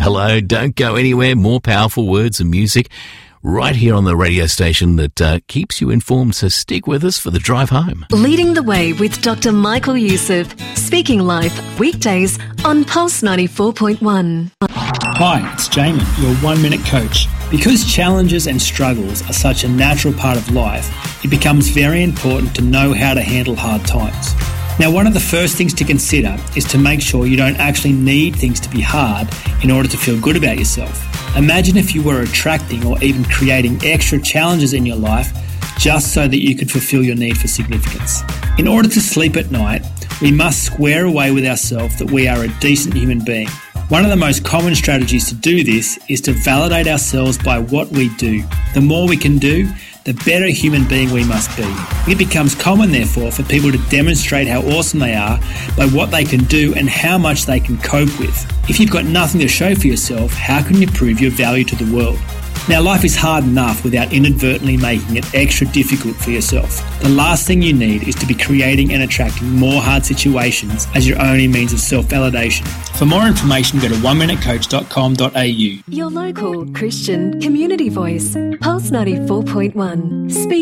hello. Don't go anywhere. More powerful words and music right here on the radio station that keeps you informed. So stick with us for the drive home. Leading the Way with Dr. Michael Youssef. Speaking Life, weekdays on Pulse 94.1. Hi, it's Jamie, your 1 Minute Coach. Because challenges and struggles are such a natural part of life, it becomes very important to know how to handle hard times. Now, one of the first things to consider is to make sure you don't actually need things to be hard in order to feel good about yourself. Imagine if you were attracting or even creating extra challenges in your life just so that you could fulfill your need for significance. In order to sleep at night, we must square away with ourselves that we are a decent human being. One of the most common strategies to do this is to validate ourselves by what we do. The more we can do, the better human being we must be. It becomes common, therefore, for people to demonstrate how awesome they are by what they can do and how much they can cope with. If you've got nothing to show for yourself, how can you prove your value to the world? Now, life is hard enough without inadvertently making it extra difficult for yourself. The last thing you need is to be creating and attracting more hard situations as your only means of self-validation. For more information, go to oneminutecoach.com.au. Your local Christian community voice, Pulse 94.1.